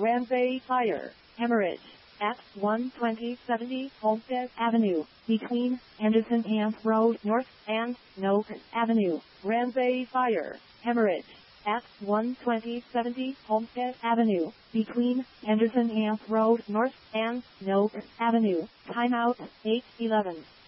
Ramsay Fire, Hemorrhage, at 12070 Homestead Avenue, between Henderson Camp Road North and Noak Avenue. Ramsay Fire, Hemorrhage, at 12070 Homestead Avenue, between Henderson Camp Road North and Noak Avenue. Timeout 8:11.